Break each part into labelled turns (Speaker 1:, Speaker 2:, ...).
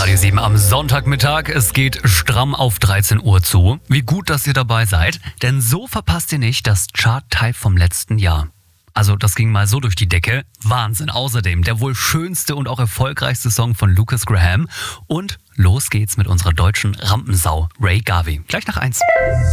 Speaker 1: Radio 7 am Sonntagmittag. Es geht stramm auf 13 Uhr zu. Wie gut, dass ihr dabei seid, denn so verpasst ihr nicht das Chart-Type vom letzten Jahr. Also das ging mal so durch die Decke. Wahnsinn. Außerdem der wohl schönste und auch erfolgreichste Song von Lucas Graham. Und los geht's mit unserer deutschen Rampensau, Ray Garvey. Gleich nach 1.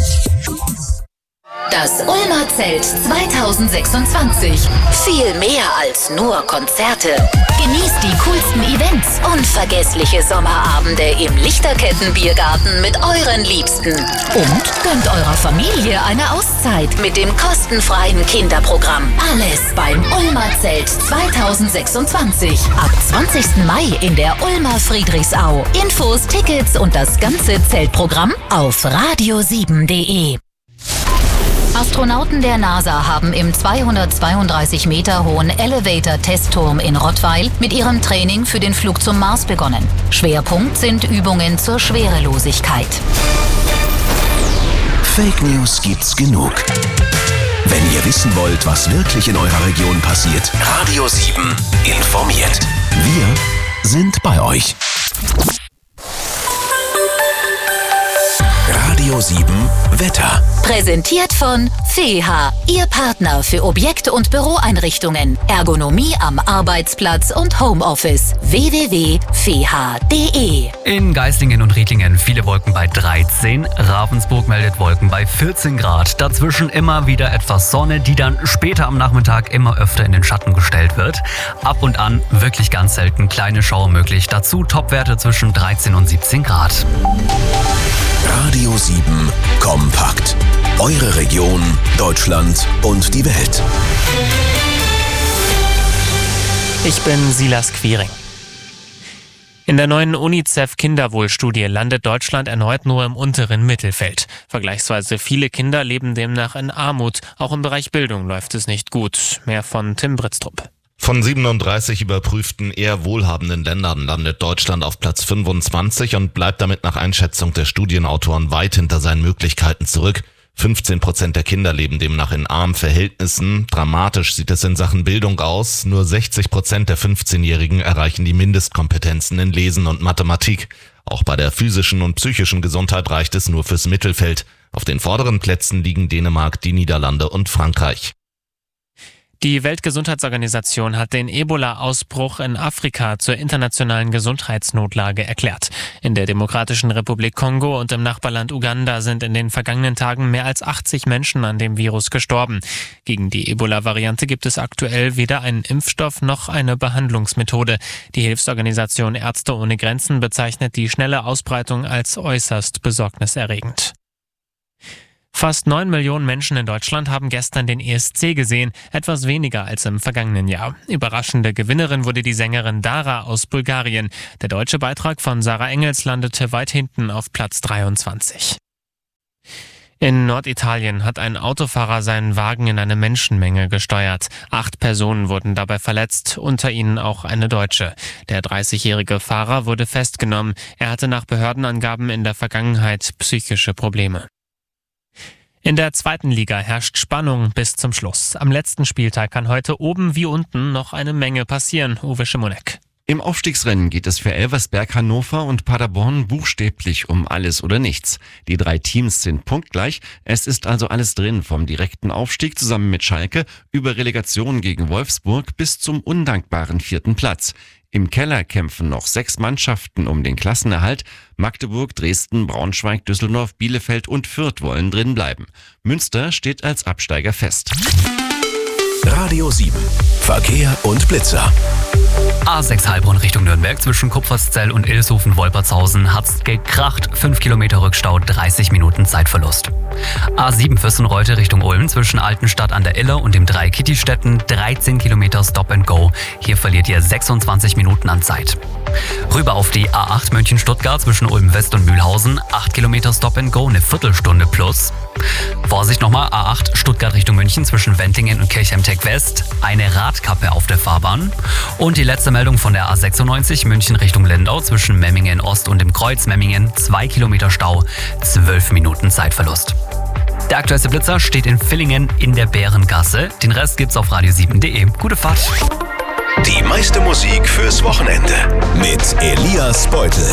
Speaker 2: Das Ulmer Zelt 2026. Viel mehr als nur Konzerte. Genießt die coolsten Events, unvergessliche Sommerabende im Lichterketten-Biergarten mit euren Liebsten. Und gönnt eurer Familie eine Auszeit mit dem kostenfreien Kinderprogramm. Alles beim Ulmer Zelt 2026. Ab 20. Mai in der Ulmer Friedrichsau. Infos, Tickets und das ganze Zeltprogramm auf radio7.de. Astronauten der NASA haben im 232 Meter hohen Elevator-Testturm in Rottweil mit ihrem Training für den Flug zum Mars begonnen. Schwerpunkt sind Übungen zur Schwerelosigkeit.
Speaker 3: Fake News gibt's genug. Wenn ihr wissen wollt, was wirklich in eurer Region passiert, Radio 7 informiert. Wir sind bei euch. Radio 7 Wetter.
Speaker 2: Präsentiert von FEHA, Ihr Partner für Objekte und Büroeinrichtungen, Ergonomie am Arbeitsplatz und Homeoffice. www.feha.de.
Speaker 1: In Geislingen und Riedlingen viele Wolken bei 13. Ravensburg meldet Wolken bei 14 Grad. Dazwischen immer wieder etwas Sonne, die dann später am Nachmittag immer öfter in den Schatten gestellt wird. Ab und an wirklich ganz selten kleine Schauer möglich. Dazu Topwerte zwischen 13 und 17 Grad.
Speaker 3: Radio 7 kompakt. Eure Region, Deutschland und die Welt.
Speaker 4: Ich bin Silas Quiring. In der neuen UNICEF-Kinderwohlstudie landet Deutschland erneut nur im unteren Mittelfeld. Vergleichsweise viele Kinder leben demnach in Armut. Auch im Bereich Bildung läuft es nicht gut. Mehr von Tim Britztrup.
Speaker 5: Von 37 überprüften eher wohlhabenden Ländern landet Deutschland auf Platz 25 und bleibt damit nach Einschätzung der Studienautoren weit hinter seinen Möglichkeiten zurück. 15% der Kinder leben demnach in armen Verhältnissen. Dramatisch sieht es in Sachen Bildung aus. Nur 60% der 15-Jährigen erreichen die Mindestkompetenzen in Lesen und Mathematik. Auch bei der physischen und psychischen Gesundheit reicht es nur fürs Mittelfeld. Auf den vorderen Plätzen liegen Dänemark, die Niederlande und Frankreich.
Speaker 4: Die Weltgesundheitsorganisation hat den Ebola-Ausbruch in Afrika zur internationalen Gesundheitsnotlage erklärt. In der Demokratischen Republik Kongo und im Nachbarland Uganda sind in den vergangenen Tagen mehr als 80 Menschen an dem Virus gestorben. Gegen die Ebola-Variante gibt es aktuell weder einen Impfstoff noch eine Behandlungsmethode. Die Hilfsorganisation Ärzte ohne Grenzen bezeichnet die schnelle Ausbreitung als äußerst besorgniserregend. Fast 9 Millionen Menschen in Deutschland haben gestern den ESC gesehen, etwas weniger als im vergangenen Jahr. Überraschende Gewinnerin wurde die Sängerin Dara aus Bulgarien. Der deutsche Beitrag von Sarah Engels landete weit hinten auf Platz 23. In Norditalien hat ein Autofahrer seinen Wagen in eine Menschenmenge gesteuert. 8 Personen wurden dabei verletzt, unter ihnen auch eine Deutsche. Der 30-jährige Fahrer wurde festgenommen. Er hatte nach Behördenangaben in der Vergangenheit psychische Probleme. In der zweiten Liga herrscht Spannung bis zum Schluss. Am letzten Spieltag kann heute oben wie unten noch eine Menge passieren. Uwe Schimonek.
Speaker 6: Im Aufstiegsrennen geht es für Elversberg, Hannover und Paderborn buchstäblich um alles oder nichts. Die 3 Teams sind punktgleich. Es ist also alles drin, vom direkten Aufstieg zusammen mit Schalke über Relegation gegen Wolfsburg bis zum undankbaren 4. Platz. Im Keller kämpfen noch 6 Mannschaften um den Klassenerhalt. Magdeburg, Dresden, Braunschweig, Düsseldorf, Bielefeld und Fürth wollen drin bleiben. Münster steht als Absteiger fest.
Speaker 3: Radio 7 Verkehr und Blitzer.
Speaker 1: A6 Heilbronn Richtung Nürnberg zwischen Kupferszell und Ilshofen-Wolpertshausen hat's gekracht. 5 Kilometer Rückstau, 30 Minuten Zeitverlust. A7 Fürstenreute Richtung Ulm zwischen Altenstadt an der Iller und dem Dreieck Kittistetten 13 Kilometer Stop and Go. Hier verliert ihr 26 Minuten an Zeit. Rüber auf die A8 München-Stuttgart zwischen Ulm West und Mühlhausen 8 Kilometer Stop and Go, eine Viertelstunde plus. Vorsicht nochmal, A8 Stuttgart Richtung München zwischen Wentingen und Kirchheim-Tech West, eine Radkappe auf der Fahrbahn. Und die letzte Meldung von der A96 München Richtung Lindau zwischen Memmingen Ost und dem Kreuz Memmingen 2 Kilometer Stau, 12 Minuten Zeitverlust. Der aktuellste Blitzer steht in Villingen in der Bärengasse. Den Rest gibt's auf radio7.de. Gute Fahrt!
Speaker 3: Die meiste Musik fürs Wochenende. Mit Elias Beutel.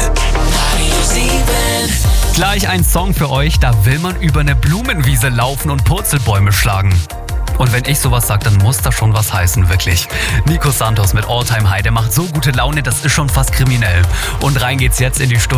Speaker 1: Gleich ein Song für euch, da will man über eine Blumenwiese laufen und Purzelbäume schlagen. Und wenn ich sowas sage, dann muss das schon was heißen, wirklich. Nico Santos mit All Time High, der macht so gute Laune, das ist schon fast kriminell. Und rein geht's jetzt in die Stunde.